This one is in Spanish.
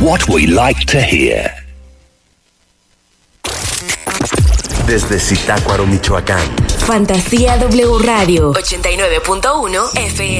what we like to hear. Desde Zitácuaro, Michoacán. Fantasía W Radio 89.1 FM.